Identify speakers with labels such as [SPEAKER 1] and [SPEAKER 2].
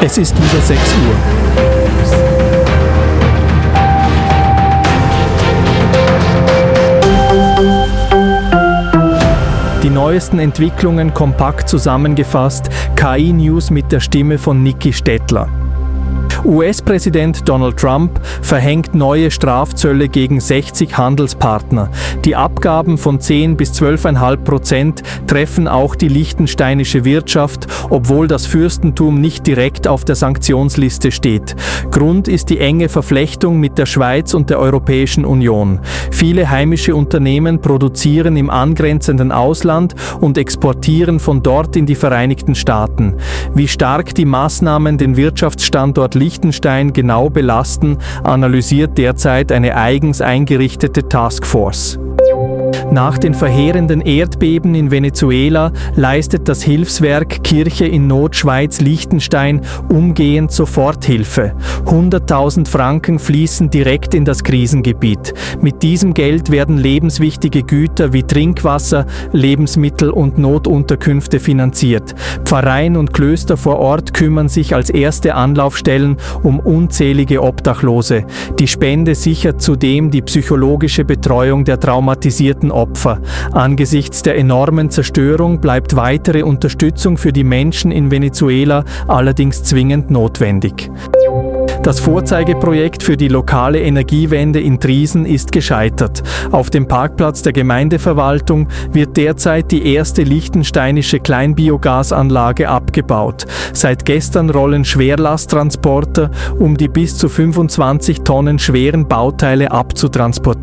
[SPEAKER 1] Es ist wieder 6 Uhr. Die neuesten Entwicklungen kompakt zusammengefasst, KI-News mit der Stimme von Niki Stettler. US-Präsident Donald Trump verhängt neue Strafzölle gegen 60 Handelspartner. Die Abgaben von 10 bis 12,5% treffen auch die liechtensteinische Wirtschaft, obwohl das Fürstentum nicht direkt auf der Sanktionsliste steht. Grund ist die enge Verflechtung mit der Schweiz und der Europäischen Union. Viele heimische Unternehmen produzieren im angrenzenden Ausland und exportieren von dort in die Vereinigten Staaten. Wie stark die Maßnahmen den Wirtschaftsstandort Liechtenstein genau belasten, analysiert derzeit eine eigens eingerichtete Taskforce. Nach den verheerenden Erdbeben in Venezuela leistet das Hilfswerk Kirche in Not Schweiz-Liechtenstein umgehend Soforthilfe. 100.000 Franken fließen direkt in das Krisengebiet. Mit diesem Geld werden lebenswichtige Güter wie Trinkwasser, Lebensmittel und Notunterkünfte finanziert. Pfarreien und Klöster vor Ort kümmern sich als erste Anlaufstellen um unzählige Obdachlose. Die Spende sichert zudem die psychologische Betreuung der traumatisierten Opfer. Angesichts der enormen Zerstörung bleibt weitere Unterstützung für die Menschen in Venezuela allerdings zwingend notwendig. Das Vorzeigeprojekt für die lokale Energiewende in Triesen ist gescheitert. Auf dem Parkplatz der Gemeindeverwaltung wird derzeit die erste liechtensteinische Kleinbiogasanlage abgebaut. Seit gestern rollen Schwerlasttransporter, um die bis zu 25 Tonnen schweren Bauteile abzutransportieren.